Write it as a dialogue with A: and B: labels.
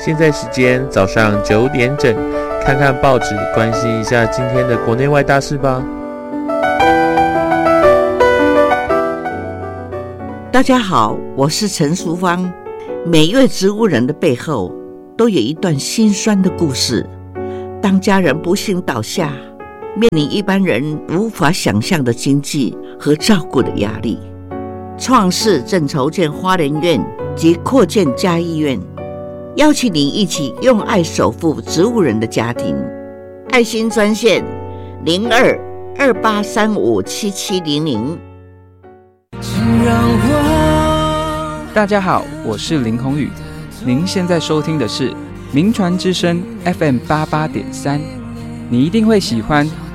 A: 现在时间早上9点整，看看报纸，关心一下今天的国内外大事吧。
B: 大家好，我是陈淑芳。每一位植物人的背后都有一段心酸的故事。当家人不幸倒下，面临一般人无法想象的经济和照顾的压力，创世正筹建花莲院及扩建嘉义院，邀请您一起用爱守护植物人的家庭。爱心专线02-2835-7700。
C: 大家好，我是林宏宇，您现在收听的是民传之声 FM88.3，你一定会喜欢